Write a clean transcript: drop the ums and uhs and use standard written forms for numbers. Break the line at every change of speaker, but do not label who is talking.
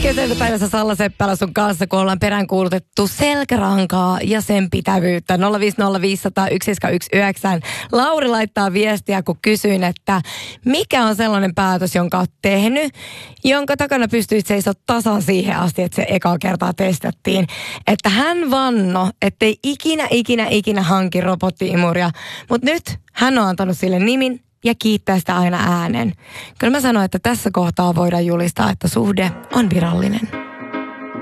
Kesäpäivässä Salla Seppälä sun kanssa, kun ollaan peräänkuulutettu selkärankaa ja sen pitävyyttä. 050501719. Lauri laittaa viestiä, kun kysyin, että mikä on sellainen päätös, jonka oot tehnyt, jonka takana pystyit seisoo tasan siihen asti, että se ekaa kertaa testattiin. Että hän vanno, ettei ikinä hanki robotti-imuria, mutta nyt hän on antanut sille nimin ja kiittää sitä aina äänen. Kyllä mä sanoin, että tässä kohtaa voidaan julistaa, että suhde on virallinen.